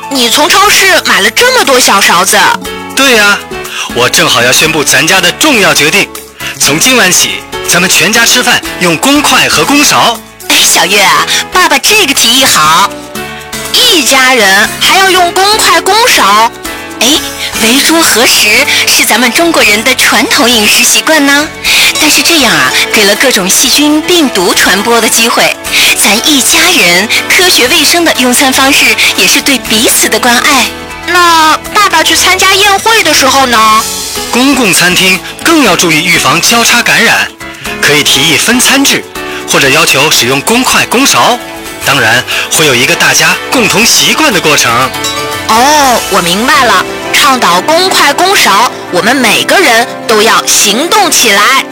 你从超市买了这么多小勺子？ 对呀，我正好要宣布咱家的重要决定，从今晚起，咱们全家吃饭用公筷和公勺。 小月啊，爸爸这个提议好，一家人还要用公筷公勺。围桌合食是咱们中国人的传统饮食习惯呢，但是这样啊，给了各种细菌病毒传播的机会。咱一家人科学卫生的用餐方式也是对彼此的关爱。那爸爸去参加宴会的时候呢？ 公共餐厅更要注意预防交叉感染，可以提议分餐制，或者要求使用公筷公勺，当然会有一个大家共同习惯的过程。 我明白了，倡导公筷公勺，我们每个人都要行动起来。